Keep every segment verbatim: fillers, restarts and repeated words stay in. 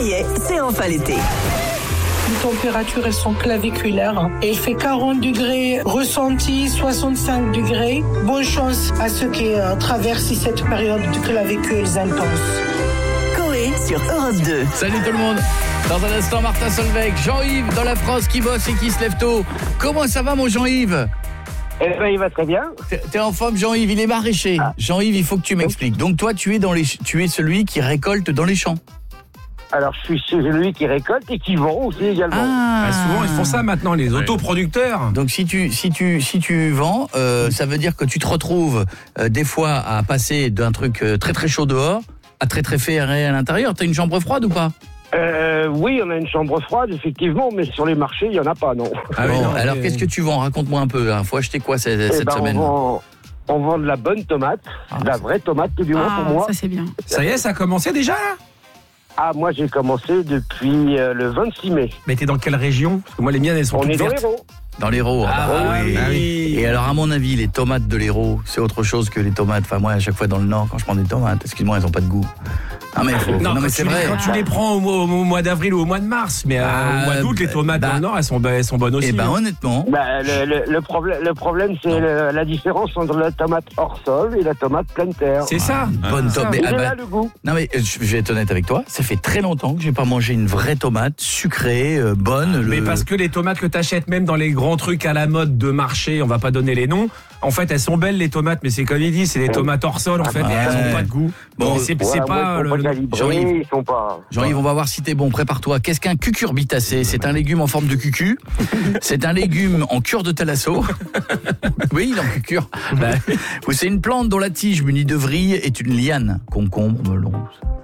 y est, c'est enfin l'été. Les températures, elles sont claviculaires. Et il fait quarante degrés ressenti, soixante-cinq degrés. Bonne chance à ceux qui euh, traversent cette période de clavicules intenses. Coé sur Europe deux. Salut tout le monde. Dans un instant, Martin Solveig, Jean-Yves dans la France qui bosse et qui se lève tôt. Comment ça va mon Jean-Yves ? Eh ben, il va très bien. T'es, t'es en forme Jean-Yves, il est maraîcher. Ah. Jean-Yves, il faut que tu m'expliques. Donc toi, tu es, dans les, tu es celui qui récolte dans les champs. Alors, je suis celui qui récolte et qui vend aussi également. Ah. Bah, souvent, ils font ça maintenant, les ouais. autoproducteurs. Donc, si tu, si tu, si tu vends, euh, ça veut dire que tu te retrouves euh, des fois à passer d'un truc euh, très très chaud dehors à très très ferré à l'intérieur. T'as une chambre froide ou pas ? Euh, oui, on a une chambre froide, effectivement, mais sur les marchés, il n'y en a pas, non. Ah bon, non, alors, mais... qu'est-ce que tu vends ? Raconte-moi un peu. Hein. Faut acheter quoi cette, eh cette ben, semaine ? on vend, on vend de la bonne tomate, ah, de la vraie tomate, tout du moins ah, pour moi. Ça, c'est bien. Ça y est, ça a commencé déjà, là ? Ah, moi, j'ai commencé depuis euh, le vingt-six mai. Mais t'es dans quelle région ? Parce que moi, les miennes, elles sont on toutes est dans vertes. l'Hérault. Dans l'Hérault. Ah, bah, oui. ah oui. Et alors, à mon avis, les tomates de l'Hérault, c'est autre chose que les tomates. Enfin, moi, à chaque fois dans le Nord, quand je prends des tomates, excuse-moi, elles n'ont pas de goût. Ah, mais, faut... non, non, mais c'est vrai. Quand tu les prends au mois, au mois d'avril ou au mois de mars, mais ah, au mois d'août, les tomates bah, dans le Nord, elles sont, elles sont bonnes aussi. Eh ben, hein. honnêtement. Bah, le, le, le, problème, le problème, c'est le, la différence entre la tomate hors sol et la tomate pleine terre. C'est ça. Ah, bonne ah, tomate. Il Ah, est bah, là, le goût. Non, mais je vais être honnête avec toi. Ça fait très longtemps que j'ai pas mangé une vraie tomate sucrée, euh, bonne. Mais le... parce que les tomates que t'achètes même dans les grands trucs à la mode de marché, on va pas donner les noms. En fait, elles sont belles les tomates, mais c'est comme il dit, c'est des tomates hors sol en fait, ouais. et elles ont pas de goût. Bon, c'est, voilà, c'est pas moi, le. pas Jean-Yves, ils sont pas. Jean-Yves, on va voir si t'es bon. Prépare-toi. Qu'est-ce qu'un cucurbitacé ? C'est un légume en forme de cucu. C'est un légume en cure de thalasso. Oui, en cucur. Bah, c'est une plante dont la tige munie de vrille est une liane. Concombre, melon.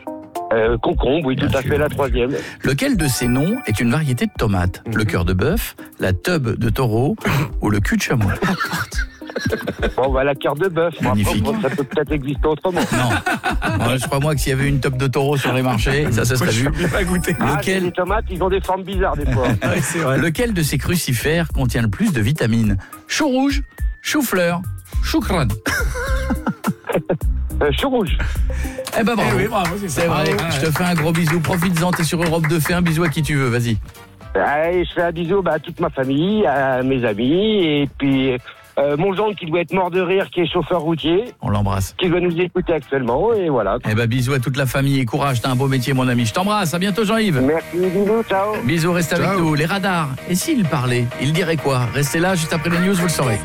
Euh, concombre, oui, tout à fait, la troisième. Lequel de ces noms est une variété de tomate ? Le cœur de bœuf, la teub de taureau ou le cul de chameau ? Bon, bah, la carte de bœuf. Magnifique. Après, ça peut peut-être exister autrement. Non. Moi, je crois moi que s'il y avait une teub de taureau sur les marchés, ça, ça serait vu. Je pas goûté. Ah, Lequel... les tomates, ils ont des formes bizarres des fois. Ouais, c'est vrai. Lequel de ces crucifères contient le plus de vitamines ? Chou rouge, chou-fleur, chou-crâne. Euh, chou rouge. Eh ben bravo. Eh oui, bravo, c'est, c'est ça. vrai. Ah, ouais. Je te fais un gros bisou. Profites-en, t'es sur Europe deux. Fais un bisou à qui tu veux. Vas-y. Allez, je fais un bisou bah, à toute ma famille, à mes amis, et puis euh, mon gendre qui doit être mort de rire, qui est chauffeur routier, On l'embrasse. qui doit nous écouter actuellement, et voilà. Eh ben bisous à toute la famille et courage. T'as un beau métier, mon ami. Je t'embrasse. À bientôt, Jean-Yves. Merci, bisous, ciao. Bisous, reste avec Ciao. nous. Les radars. Et s'ils parlaient, ils diraient quoi ? Restez là, juste après les news, vous le saurez.